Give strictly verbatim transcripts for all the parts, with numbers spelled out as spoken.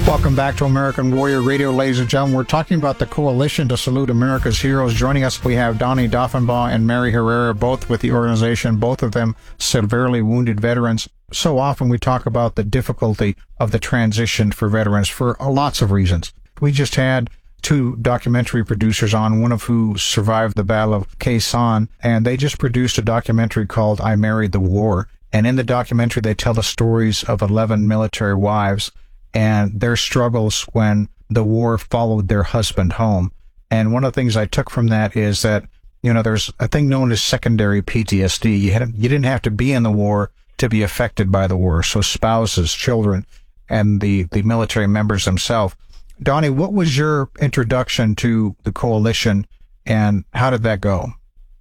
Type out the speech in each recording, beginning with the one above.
Welcome back to American Warrior Radio, ladies and gentlemen. We're talking about the Coalition to Salute America's Heroes. Joining us, we have Donnie Doffenbaugh and Mary Herrera, both with the organization, both of them severely wounded veterans. So often we talk about the difficulty of the transition for veterans for lots of reasons. We just had two documentary producers on, one of who survived the Battle of Khe Sanh, and they just produced a documentary called I Married the War. And in the documentary, they tell the stories of eleven military wives and their struggles when the war followed their husband home. And one of the things I took from that is that, you know, there's a thing known as secondary P T S D. You, had, you didn't have to be in the war to be affected by the war. So spouses, children, and the, the military members themselves. Donnie, what was your introduction to the Coalition, and how did that go?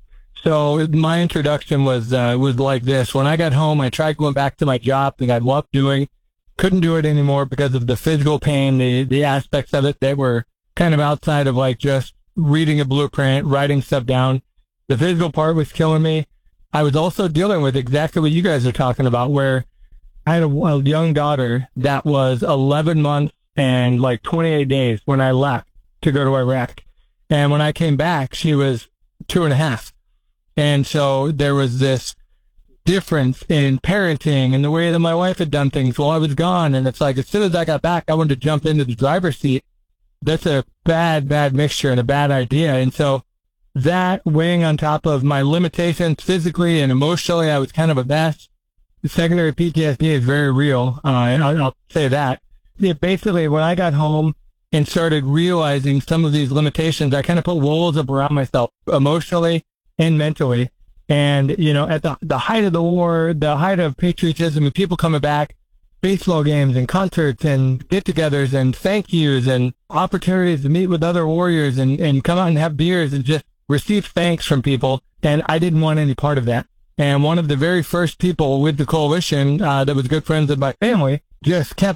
So my introduction was uh, was like this. When I got home, I tried going back to my job that I loved doing. Couldn't do it anymore because of the physical pain, the, the aspects of it that were kind of outside of like just reading a blueprint, writing stuff down. The physical part was killing me. I was also dealing with exactly what you guys are talking about, where I had a, a young daughter that was eleven months and like twenty-eight days when I left to go to Iraq. And when I came back, she was two and a half. And so there was this difference in parenting and the way that my wife had done things while I was gone. And it's like, as soon as I got back, I wanted to jump into the driver's seat. That's a bad, bad mixture and a bad idea. And so that weighing on top of my limitations physically and emotionally, I was kind of a mess. The secondary P T S D is very real. Uh, and I'll, I'll say that. Yeah, basically, when I got home and started realizing some of these limitations, I kind of put walls up around myself emotionally and mentally. And, you know, at the, the height of the war, the height of patriotism and people coming back, baseball games and concerts and get-togethers and thank yous and opportunities to meet with other warriors and, and come out and have beers and just receive thanks from people. And I didn't want any part of that. And one of the very first people with the Coalition uh, that was good friends of my family just kept